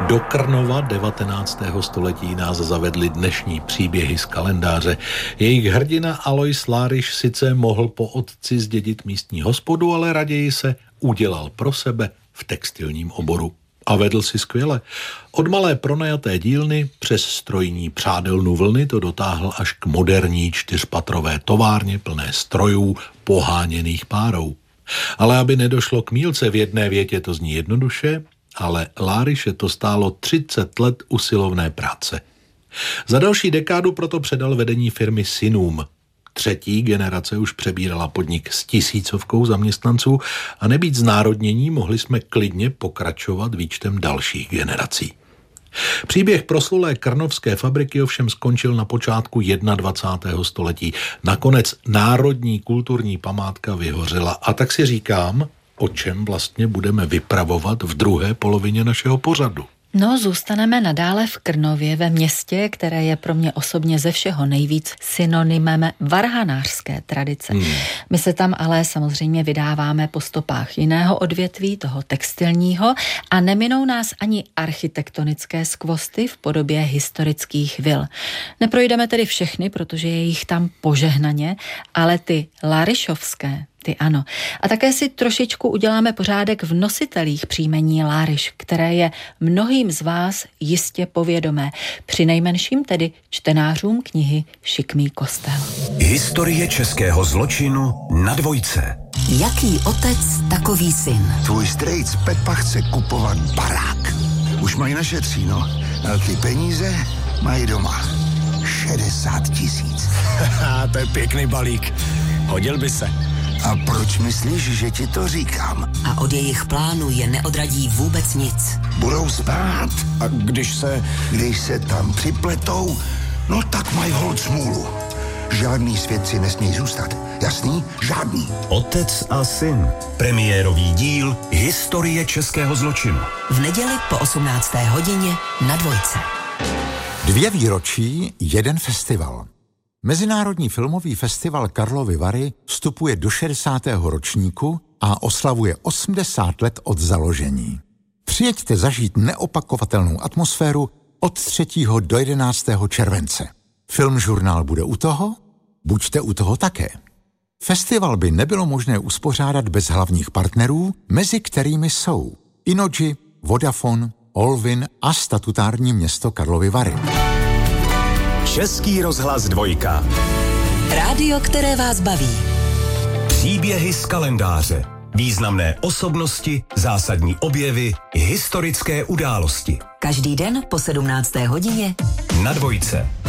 Do Krnova 19. století nás zavedly dnešní příběhy z kalendáře. Jejich hrdina Alois Láryš sice mohl po otci zdědit místní hospodu, ale raději se udělal pro sebe v textilním oboru. A vedl si skvěle. Od malé pronajaté dílny přes strojní přádelnu vlny to dotáhl až k moderní 4patrové továrně plné strojů poháněných párou. Ale aby nedošlo k mýlce, v jedné větě to zní jednoduše, ale Láryše to stálo 30 let usilovné práce. Za další dekádu proto předal vedení firmy synům. 3. generace už přebírala podnik s 1000 zaměstnanců a nebýt znárodnění, mohli jsme klidně pokračovat výčtem dalších generací. Příběh proslulé krnovské fabriky ovšem skončil na počátku 21. století. Nakonec národní kulturní památka vyhořela a tak si říkám, o čem vlastně budeme vypravovat v druhé polovině našeho pořadu. No, zůstaneme nadále v Krnově, ve městě, které je pro mě osobně ze všeho nejvíc synonymem varhanářské tradice. My se tam ale samozřejmě vydáváme po stopách jiného odvětví, toho textilního, a neminou nás ani architektonické skvosty v podobě historických vil. Neprojdeme tedy všechny, protože je jich tam požehnaně, ale ty láryšovské, ty ano. A také si trošičku uděláme pořádek v nositelích příjmení Láryš, které je mnohým z vás jistě povědomé. Přinejmenším tedy čtenářům knihy Šikmý kostel. Historie českého zločinu na Dvojce. Jaký otec, takový syn. Tvůj strejc Pepa chce kupovat barák. Už mají našetříno, ale ty peníze mají doma. 60 000. To je pěkný balík. Hodil by se. A proč myslíš, že ti to říkám? A od jejich plánu je neodradí vůbec nic. Budou spát. A když se tam připletou, no tak mají holt smůlu. Žádný svědci nesmějí zůstat. Jasný? Žádný. Otec a syn. Premiérový díl Historie českého zločinu. V neděli po 18. hodině na Dvojce. 2 výročí, 1 festival. Mezinárodní filmový festival Karlovy Vary vstupuje do 60. ročníku a oslavuje 80 let od založení. Přijeďte zažít neopakovatelnou atmosféru od 3. do 11. července. Filmžurnál bude u toho? Buďte u toho také. Festival by nebylo možné uspořádat bez hlavních partnerů, mezi kterými jsou Innogy, Vodafone, Olvin a statutární město Karlovy Vary. Český rozhlas 2. Rádio, které vás baví. Příběhy z kalendáře. Významné osobnosti, zásadní objevy, historické události. Každý den po 17. hodině na Dvojce.